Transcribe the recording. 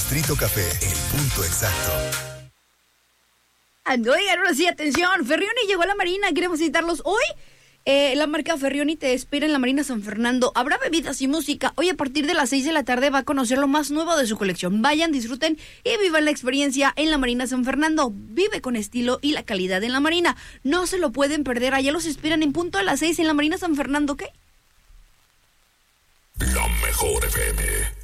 Distrito Café, el punto exacto. Oigan, ahora sí, atención, Ferrioni llegó a la Marina, queremos visitarlos hoy. La marca Ferrioni te espera en la Marina San Fernando. Habrá bebidas y música. Hoy a partir de las 6 de la tarde va a conocer lo más nuevo de su colección. Vayan, disfruten y vivan la experiencia en la Marina San Fernando. Vive con estilo y la calidad en la Marina. No se lo pueden perder. Allá los esperan en punto a las 6 en la Marina San Fernando, ¿ok? La mejor FM.